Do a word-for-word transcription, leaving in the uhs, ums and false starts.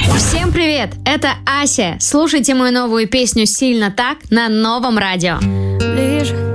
Всем привет! Это Ася. Слушайте мою новую песню «Сильно так» на Новом радио. Ближе